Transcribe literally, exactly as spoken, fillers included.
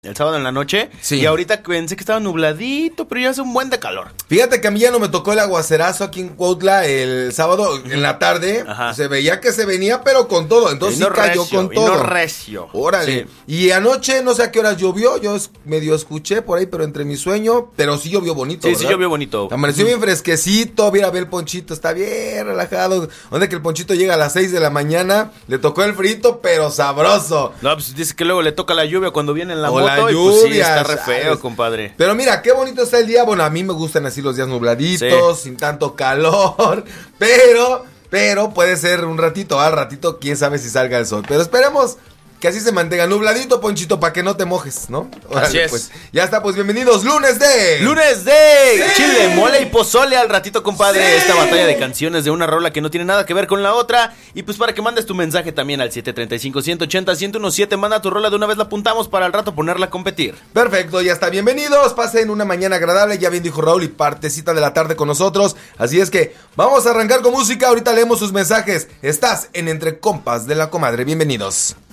el sábado en la noche, sí. Y ahorita pensé que estaba nubladito, pero ya hace un buen de calor. Fíjate que a mí ya no me tocó el aguacerazo aquí en Cuautla el sábado en la tarde. Ajá. Se veía que se venía, pero con todo. Entonces sí cayó recio, con todo. Y no recio. Órale. Sí. Y anoche, no sé a qué horas llovió, yo medio escuché por ahí, pero entre mi sueño, pero sí llovió bonito, Sí, ¿verdad? sí llovió bonito. Amaneció uh-huh. bien fresquecito, mira, ve el Ponchito, está bien relajado. Donde que el Ponchito llega a las seis de la mañana, le tocó el frito, pero sabroso. No, pues dice que luego le toca la lluvia cuando viene en la o moto. La y lluvia, pues sí, está re feo, ¿sabes? Compadre. Pero mira, qué bonito está el día. Bueno, a mí me gustan así los días nubladitos, sí. sin tanto calor. Pero, pero puede ser un ratito, al ratito, quién sabe si salga el sol. Pero esperemos que así se mantenga nubladito, Ponchito, para que no te mojes, ¿no? Órale, así es. Pues, ya está, pues bienvenidos, lunes de... ¡Lunes de sí. Chile, mole y pozole al ratito, compadre! Sí. Esta batalla de canciones de una rola que no tiene nada que ver con la otra. Y pues para que mandes tu mensaje también al siete tres cinco, uno ocho cero, uno uno siete. Manda tu rola, de una vez la apuntamos para al rato ponerla a competir. Perfecto, ya está, bienvenidos. Pasen una mañana agradable, ya bien dijo Raúl, y partecita de la tarde con nosotros. Así es que vamos a arrancar con música, ahorita leemos sus mensajes. Estás en Entre Compas de la Comadre, bienvenidos.